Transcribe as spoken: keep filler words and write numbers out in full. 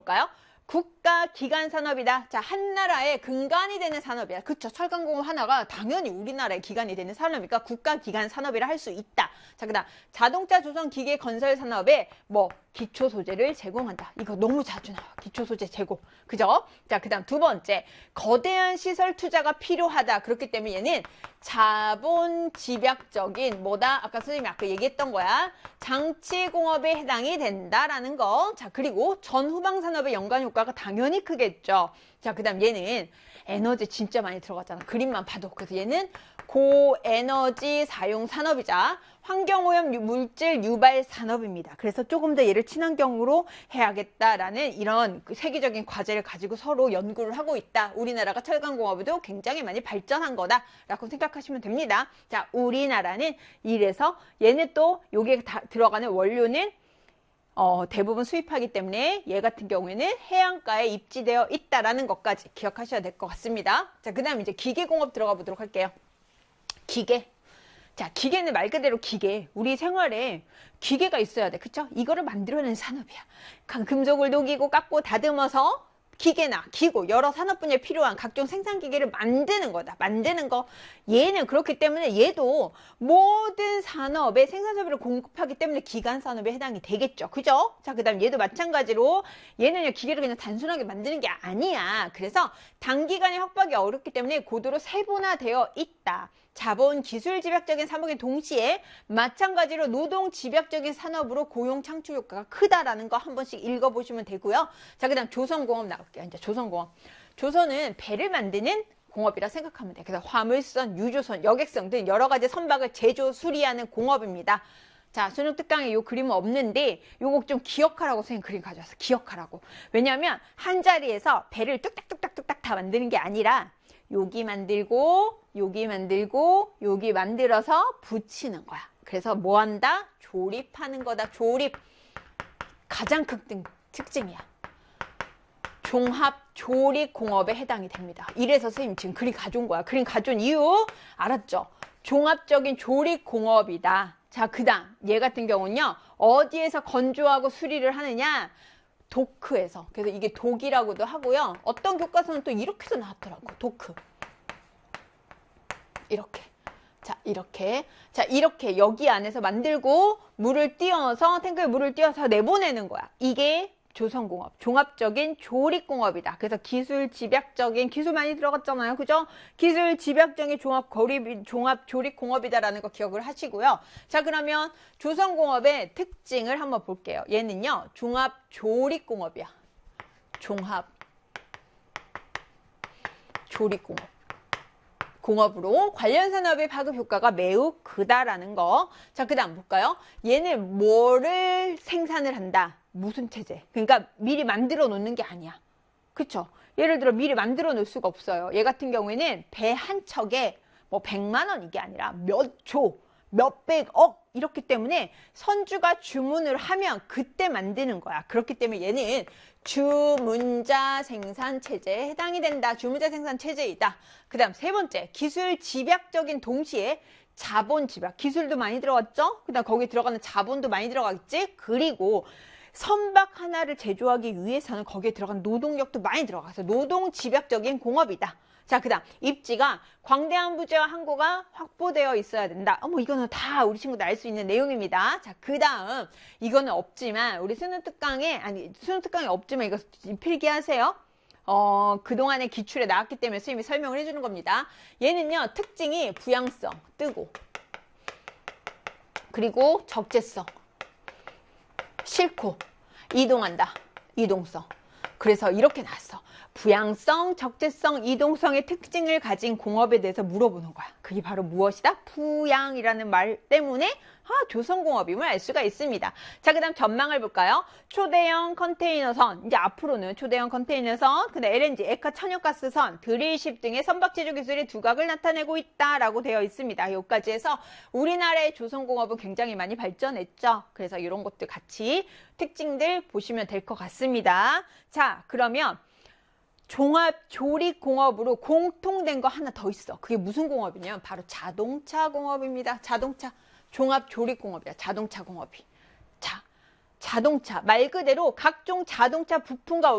볼까요? 국가 기관 산업이다. 자, 한 나라의 근간이 되는 산업이야. 그쵸? 철강공업 하나가 당연히 우리나라의 기관이 되는 산업이니까 국가 기관 산업이라 할 수 있다. 자, 그다음 자동차, 조선, 기계, 건설 산업에 뭐 기초 소재를 제공한다. 이거 너무 자주 나와. 기초 소재 제공. 그죠? 자, 그다음 두 번째, 거대한 시설 투자가 필요하다. 그렇기 때문에 얘는 자본 집약적인 뭐다? 아까 선생님이 아까 얘기했던 거야. 장치 공업에 해당이 된다라는 거. 자, 그리고 전후방 산업의 연관 효과가 당연히 크겠죠. 자, 그다음 얘는 에너지 진짜 많이 들어갔잖아. 그림만 봐도. 그래서 얘는 고에너지 사용 산업이자 환경오염 물질 유발 산업입니다. 그래서 조금 더 얘를 친환경으로 해야겠다라는 이런 세계적인 과제를 가지고 서로 연구를 하고 있다. 우리나라가 철강공업에도 굉장히 많이 발전한 거다라고 생각하시면 됩니다. 자, 우리나라는 이래서 얘는 또 여기에 다 들어가는 원료는 어, 대부분 수입하기 때문에 얘 같은 경우에는 해안가에 입지되어 있다라는 것까지 기억하셔야 될 것 같습니다. 자, 그 다음 이제 기계공업 들어가 보도록 할게요. 기계. 자, 기계는 말 그대로 기계. 우리 생활에 기계가 있어야 돼. 그쵸? 이거를 만들어내는 산업이야. 금속을 녹이고 깎고 다듬어서 기계나 기구, 여러 산업 분야에 필요한 각종 생산기계를 만드는 거다. 만드는 거. 얘는 그렇기 때문에 얘도 모든 산업의 생산자비를 공급하기 때문에 기간 산업에 해당이 되겠죠. 그죠? 자, 그 다음 얘도 마찬가지로 얘는 기계를 그냥 단순하게 만드는 게 아니야. 그래서 단기간에 확보하기 어렵기 때문에 고도로 세분화되어 있다. 자본 기술 집약적인 산업인 동시에 마찬가지로 노동 집약적인 산업으로 고용 창출 효과가 크다라는 거 한 번씩 읽어보시면 되고요. 자, 그 다음 조선공업 나올게요. 이제 조선공업. 조선은 배를 만드는 공업이라 생각하면 돼. 그래서 화물선, 유조선, 여객선 등 여러 가지 선박을 제조, 수리하는 공업입니다. 자, 수능 특강에 요 그림은 없는데 요거 좀 기억하라고 선생님 그림 가져왔어. 기억하라고. 왜냐하면 한 자리에서 배를 뚝딱뚝딱뚝딱 다 만드는 게 아니라 여기 만들고 여기 만들고 여기 만들어서 붙이는 거야. 그래서 뭐 한다? 조립하는 거다. 조립. 가장 큰 특징이야. 종합 조립 공업에 해당이 됩니다. 이래서 선생님 지금 그림 가져온 거야. 그림 가져온 이유 알았죠? 종합적인 조립 공업이다. 자, 그 다음 얘 같은 경우는요. 어디에서 건조하고 수리를 하느냐? 도크에서. 그래서 이게 독이라고도 하고요. 어떤 교과서는 또 이렇게도 나왔더라고. 도크. 이렇게. 자, 이렇게. 자, 이렇게 여기 안에서 만들고 물을 띄워서 탱크에 물을 띄워서 내보내는 거야. 이게 조선공업, 종합적인 조립공업이다. 그래서 기술 집약적인, 기술 많이 들어갔잖아요. 그죠? 기술 집약적인 종합 거립, 종합 조립공업이다라는 거 기억을 하시고요. 자, 그러면 조선공업의 특징을 한번 볼게요. 얘는요, 종합 조립공업이야. 종합 조립공업. 공업으로 관련 산업의 파급 효과가 매우 크다라는 거. 자, 그 다음 볼까요? 얘는 뭐를 생산을 한다? 무슨 체제? 그러니까 미리 만들어 놓는 게 아니야. 그쵸? 예를 들어 미리 만들어 놓을 수가 없어요. 얘 같은 경우에는 배 한 척에 뭐 백만 원 이게 아니라 몇 조, 몇백억 이렇기 때문에 선주가 주문을 하면 그때 만드는 거야. 그렇기 때문에 얘는 주문자 생산 체제에 해당이 된다. 주문자 생산 체제이다. 그 다음 세 번째, 기술 집약적인 동시에 자본 집약. 기술도 많이 들어갔죠? 그 다음 거기에 들어가는 자본도 많이 들어가겠지? 그리고 선박 하나를 제조하기 위해서는 거기에 들어간 노동력도 많이 들어가서 노동 집약적인 공업이다. 자, 그 다음 입지가 광대한 부지와 항구가 확보되어 있어야 된다. 어머, 이거는 다 우리 친구들 알 수 있는 내용입니다. 자, 그 다음 이거는 없지만 우리 수능 특강에 아니 수능 특강에 없지만 이거 필기하세요. 어, 그동안의 기출에 나왔기 때문에 선생님이 설명을 해주는 겁니다. 얘는요, 특징이 부양성, 뜨고 그리고 적재성, 싣고 이동한다. 이동성. 그래서 이렇게 나왔어. 부양성, 적재성, 이동성의 특징을 가진 공업에 대해서 물어보는 거야. 그게 바로 무엇이다? 부양이라는 말 때문에 아, 조선공업임을 알 수가 있습니다. 자, 그 다음 전망을 볼까요? 초대형 컨테이너선, 이제 앞으로는 초대형 컨테이너선, 그 다음 엘엔지, 액화 천연가스선, 드릴십 등의 선박 제조 기술의 두각을 나타내고 있다라고 되어 있습니다. 여기까지 해서 우리나라의 조선공업은 굉장히 많이 발전했죠. 그래서 이런 것들 같이 특징들 보시면 될 것 같습니다. 자, 그러면 종합 조립 공업으로 공통된 거 하나 더 있어. 그게 무슨 공업이냐면 바로 자동차 공업입니다. 자동차. 종합 조립 공업이야. 자동차 공업이. 자, 자동차 말 그대로 각종 자동차 부품과